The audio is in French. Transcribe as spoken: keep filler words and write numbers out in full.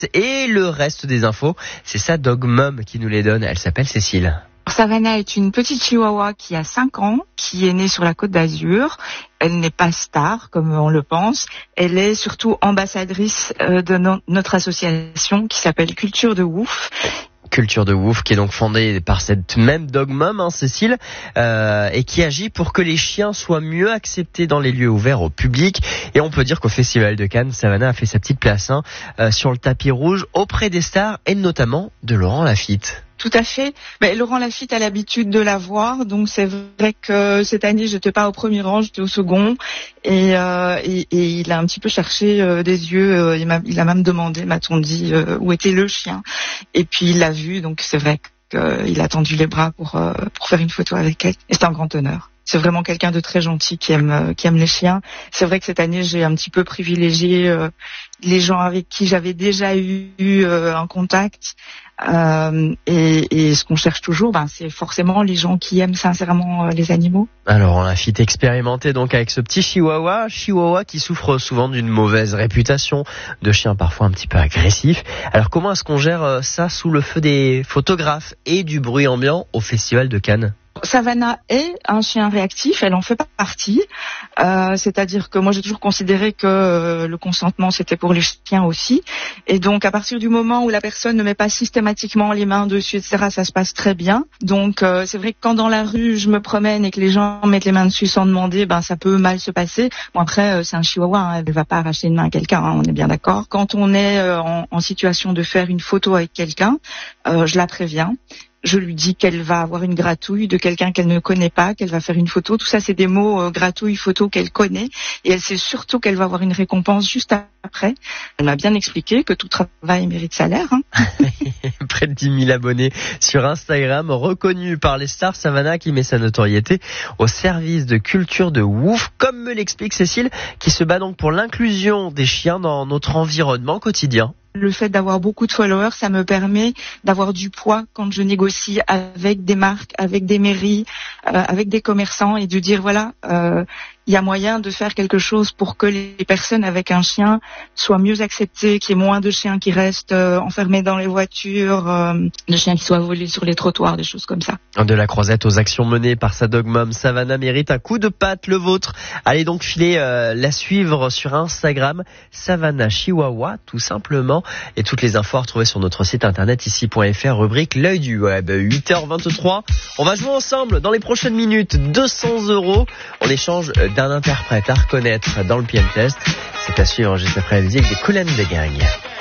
Et le reste des infos, c'est sa dog mom qui nous les donne. Elle s'appelle Cécile. Savannah est une petite chihuahua qui a cinq ans, qui est née sur la Côte d'Azur. Elle n'est pas star, comme on le pense. Elle est surtout ambassadrice de no- notre association qui s'appelle Culture de Wouf. Culture de Wouf, qui est donc fondée par cette même dog mom, hein, Cécile, euh, et qui agit pour que les chiens soient mieux acceptés dans les lieux ouverts au public. Et on peut dire qu'au Festival de Cannes, Savannah a fait sa petite place hein, euh, sur le tapis rouge auprès des stars et notamment de Laurent Lafitte. Tout à fait. Mais Laurent Lafitte a l'habitude de la voir, donc c'est vrai que cette année, j'étais pas au premier rang, j'étais au second, et, euh, et, et il a un petit peu cherché euh, des yeux. Euh, il, m'a, il a même demandé, m'a-t-on dit, euh, où était le chien. Et puis il l'a vu, donc c'est vrai qu'il a tendu les bras pour euh, pour faire une photo avec elle. Et c'est un grand honneur. C'est vraiment quelqu'un de très gentil qui aime qui aime les chiens. C'est vrai que cette année, j'ai un petit peu privilégié euh, les gens avec qui j'avais déjà eu euh, un contact. Euh, et, et ce qu'on cherche toujours, ben, c'est forcément les gens qui aiment sincèrement euh, les animaux. Alors, on l'a fait expérimenter donc avec ce petit chihuahua, chihuahua qui souffre souvent d'une mauvaise réputation, de chiens parfois un petit peu agressifs. Alors, comment est-ce qu'on gère ça sous le feu des photographes et du bruit ambiant au Festival de Cannes ? Savannah est un chien réactif, elle en fait pas partie. Euh, c'est-à-dire que moi j'ai toujours considéré que euh, le consentement c'était pour les chiens aussi. Et donc à partir du moment où la personne ne met pas systématiquement les mains dessus, et cetera, ça se passe très bien. Donc euh, c'est vrai que quand dans la rue je me promène et que les gens mettent les mains dessus sans demander, ben ça peut mal se passer. Bon après euh, c'est un chihuahua, hein, elle va pas arracher une main à quelqu'un, hein, on est bien d'accord. Quand on est euh, en, en situation de faire une photo avec quelqu'un, euh, je la préviens. Je lui dis qu'elle va avoir une gratouille de quelqu'un qu'elle ne connaît pas, qu'elle va faire une photo. Tout ça, c'est des mots euh, gratouille, photo qu'elle connaît. Et elle sait surtout qu'elle va avoir une récompense juste après. Elle m'a bien expliqué que tout travail mérite salaire. Hein. Près de dix mille abonnés sur Instagram, reconnue par les stars. Savannah qui met sa notoriété au service de Culture de Wouf, comme me l'explique Cécile, qui se bat donc pour l'inclusion des chiens dans notre environnement quotidien. Le fait d'avoir beaucoup de followers, ça me permet d'avoir du poids quand je négocie avec des marques, avec des mairies, euh, avec des commerçants et de dire voilà, euh, il y a moyen de faire quelque chose pour que les personnes avec un chien soient mieux acceptées, qu'il y ait moins de chiens qui restent euh, enfermés dans les voitures, euh, de chiens qui soient volés sur les trottoirs, des choses comme ça. De la croisette aux actions menées par sa dog mom, Savannah mérite un coup de patte, le vôtre. Allez donc filer euh, la suivre sur Instagram, Savannah Chihuahua, tout simplement. Et toutes les infos à retrouver sur notre site internet ici point f r, rubrique l'œil du web. huit heures vingt-trois, on va jouer ensemble dans les prochaines minutes, deux cents euros en échange d'un interprète à reconnaître dans le P M Test. C'est à suivre juste après la musique des Cool and the Gang.